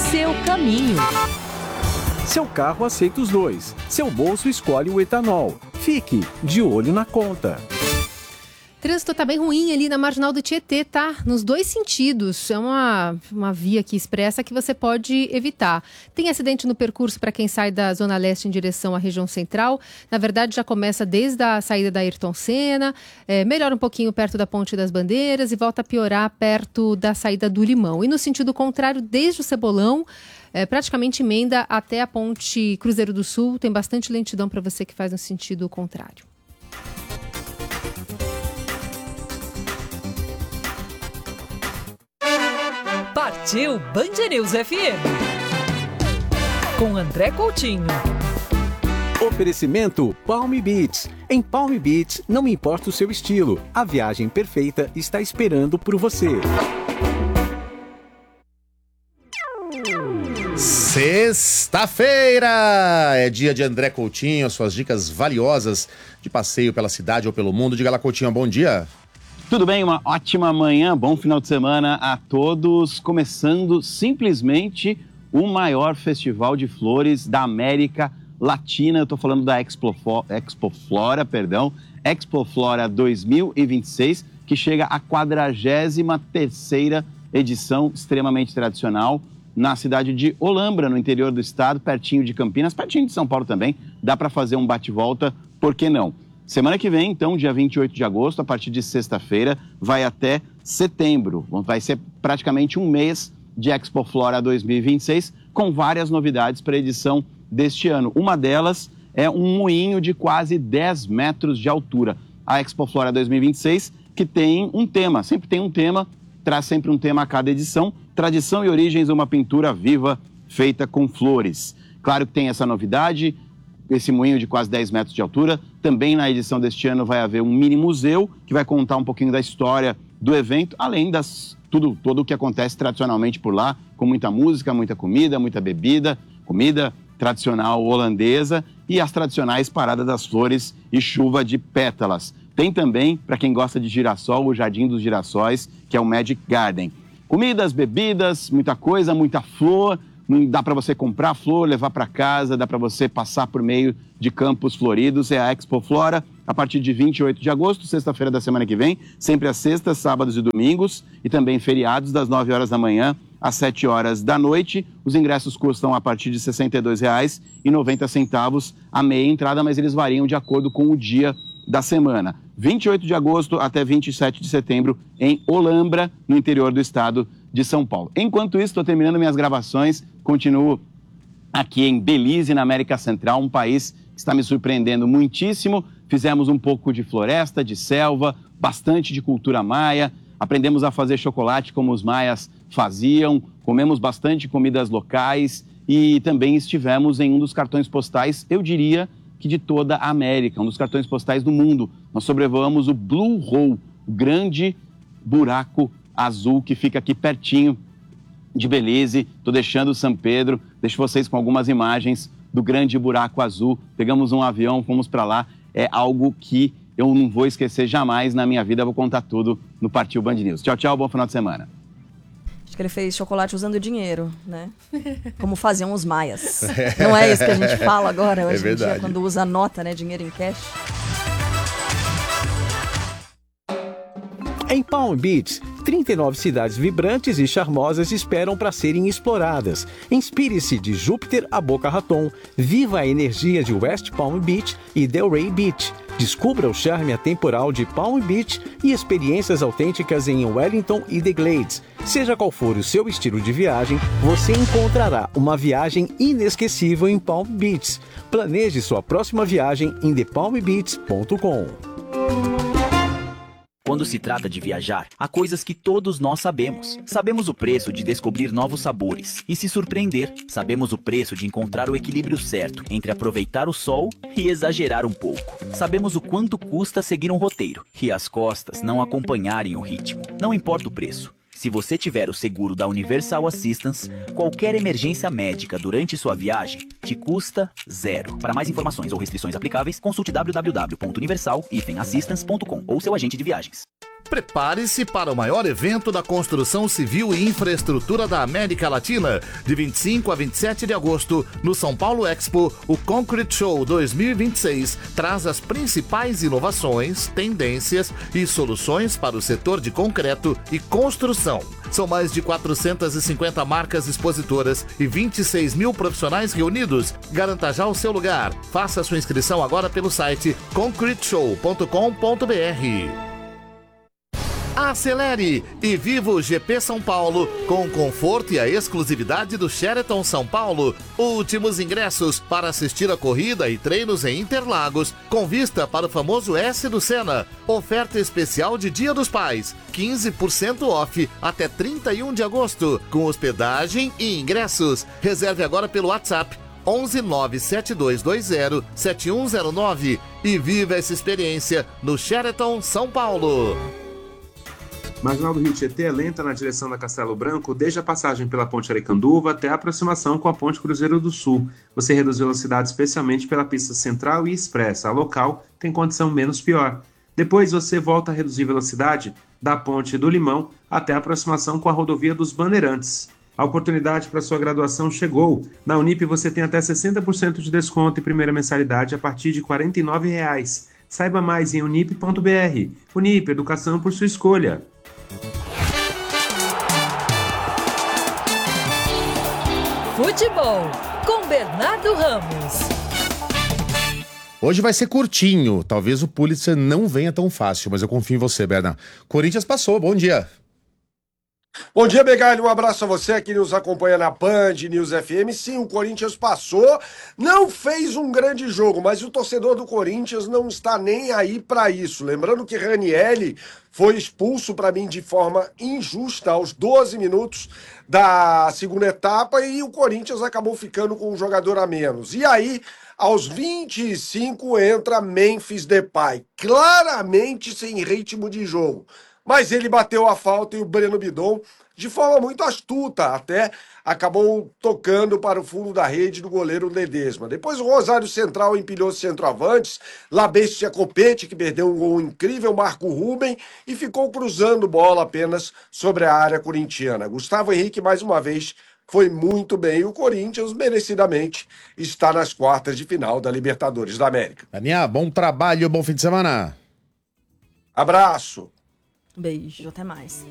seu caminho. Seu carro aceita os dois. Seu bolso escolhe o etanol. Fique de olho na conta. O trânsito tá bem ruim ali na Marginal do Tietê, tá? Nos dois sentidos. É uma via aqui expressa que você pode evitar. Tem acidente no percurso para quem sai da Zona Leste em direção à região central. Na verdade, já começa desde a saída da Ayrton Senna, melhora um pouquinho perto da Ponte das Bandeiras e volta a piorar perto da saída do Limão. E no sentido contrário, desde o Cebolão, praticamente emenda até a Ponte Cruzeiro do Sul. Tem bastante lentidão para você que faz no sentido contrário. Partiu Band News FM. Com André Coutinho. Oferecimento Palm Beach. Em Palm Beach, não importa o seu estilo, a viagem perfeita está esperando por você. Sexta-feira! É dia de André Coutinho, suas dicas valiosas de passeio pela cidade ou pelo mundo. Diga lá, Coutinho, bom dia. Tudo bem? Uma ótima manhã, bom final de semana a todos. Começando simplesmente o maior festival de flores da América Latina. Eu estou falando da Expo Flora 2026, que chega à 43ª edição, extremamente tradicional, na cidade de Olambra, no interior do estado, pertinho de Campinas, pertinho de São Paulo também. Dá para fazer um bate-volta, por que não? Semana que vem, então, dia 28 de agosto, a partir de sexta-feira, vai até setembro. Vai ser praticamente um mês de Expo Flora 2026, com várias novidades para a edição deste ano. Uma delas é um moinho de quase 10 metros de altura. A Expo Flora 2026, que tem um tema, sempre tem um tema, traz sempre um tema a cada edição. Tradição e origens de uma pintura viva feita com flores. Claro que tem essa novidade, esse moinho de quase 10 metros de altura. Também na edição deste ano vai haver um mini museu que vai contar um pouquinho da história do evento, além todo o que acontece tradicionalmente por lá, com muita música, muita comida, muita bebida, comida tradicional holandesa e as tradicionais paradas das flores e chuva de pétalas. Tem também, para quem gosta de girassol, o Jardim dos Girassóis, que é o Magic Garden. Comidas, bebidas, muita coisa, muita flor. Dá para você comprar flor, levar para casa, dá para você passar por meio de campos floridos. É a Expo Flora, a partir de 28 de agosto, sexta-feira da semana que vem, sempre às sextas, sábados e domingos, e também feriados, das 9 horas da manhã às 7 horas da noite. Os ingressos custam a partir de R$ 62,90 a meia entrada, mas eles variam de acordo com o dia da semana. 28 de agosto até 27 de setembro, em Olambra, no interior do estado de São Paulo. Enquanto isso, estou terminando minhas gravações, continuo aqui em Belize, na América Central, um país que está me surpreendendo muitíssimo. Fizemos um pouco de floresta, de selva, bastante de cultura maia, aprendemos a fazer chocolate como os maias faziam, comemos bastante comidas locais e também estivemos em um dos cartões postais, eu diria que de toda a América, um dos cartões postais do mundo. Nós sobrevoamos o Blue Hole, o grande buraco azul que fica aqui pertinho de Belize. Estou deixando São Pedro, deixo vocês com algumas imagens do grande buraco azul. Pegamos um avião, fomos para lá. É algo que eu não vou esquecer jamais na minha vida. Vou contar tudo no Partiu Band News. Tchau, tchau, bom final de semana. Acho que ele fez chocolate usando dinheiro, né? Como faziam os maias. Não é isso que a gente fala agora, hoje em dia, quando usa nota, né? Dinheiro em cash. Em Palm Beach, 39 cidades vibrantes e charmosas esperam para serem exploradas. Inspire-se de Júpiter a Boca Raton. Viva a energia de West Palm Beach e Delray Beach. Descubra o charme atemporal de Palm Beach e experiências autênticas em Wellington e The Glades. Seja qual for o seu estilo de viagem, você encontrará uma viagem inesquecível em Palm Beach. Planeje sua próxima viagem em thepalmbeach.com. Quando se trata de viajar, há coisas que todos nós sabemos. Sabemos o preço de descobrir novos sabores e se surpreender. Sabemos o preço de encontrar o equilíbrio certo entre aproveitar o sol e exagerar um pouco. Sabemos o quanto custa seguir um roteiro e as costas não acompanharem o ritmo. Não importa o preço. Se você tiver o seguro da Universal Assistance, qualquer emergência médica durante sua viagem te custa zero. Para mais informações ou restrições aplicáveis, consulte www.universal-assistance.com ou seu agente de viagens. Prepare-se para o maior evento da construção civil e infraestrutura da América Latina. De 25 a 27 de agosto, no São Paulo Expo, o Concrete Show 2026 traz as principais inovações, tendências e soluções para o setor de concreto e construção. São mais de 450 marcas expositoras e 26 mil profissionais reunidos. Garanta já o seu lugar. Faça sua inscrição agora pelo site concreteshow.com.br. Acelere e viva o GP São Paulo com o conforto e a exclusividade do Sheraton São Paulo. Últimos ingressos para assistir a corrida e treinos em Interlagos, com vista para o famoso S do Senna. Oferta especial de Dia dos Pais, 15% off até 31 de agosto, com hospedagem e ingressos. Reserve agora pelo WhatsApp 11 97220 7109 e viva essa experiência no Sheraton São Paulo. Marginal do Rio Tietê é lenta na direção da Castelo Branco, desde a passagem pela Ponte Aricanduva até a aproximação com a Ponte Cruzeiro do Sul. Você reduz velocidade especialmente pela pista central e expressa. A local tem condição menos pior. Depois você volta a reduzir velocidade da Ponte do Limão até a aproximação com a rodovia dos Bandeirantes. A oportunidade para sua graduação chegou. Na Unip você tem até 60% de desconto em primeira mensalidade a partir de R$ 49,00. Saiba mais em unip.br. Unip, educação por sua escolha. Futebol com Bernardo Ramos. Hoje vai ser curtinho. Talvez o Pulitzer não venha tão fácil, mas eu confio em você, Bernardo. Corinthians passou. Bom dia. Bom dia, Begali, um abraço a você que nos acompanha na Band News FM. Sim, o Corinthians passou, não fez um grande jogo, mas o torcedor do Corinthians não está nem aí para isso. Lembrando que Ranieri foi expulso para mim de forma injusta aos 12 minutos da segunda etapa e o Corinthians acabou ficando com um jogador a menos. E aí, aos 25 entra Memphis Depay, claramente sem ritmo de jogo. Mas ele bateu a falta e o Breno Bidon, de forma muito astuta até, acabou tocando para o fundo da rede do goleiro Ledesma. Depois o Rosário Central empilhou centroavantes, Labestia Copete, que perdeu um gol incrível, Marco Ruben, e ficou cruzando bola apenas sobre a área corintiana. Gustavo Henrique, mais uma vez, foi muito bem. E o Corinthians, merecidamente, está nas quartas de final da Libertadores da América. Daniel, bom trabalho, bom fim de semana. Abraço. Beijo, até mais.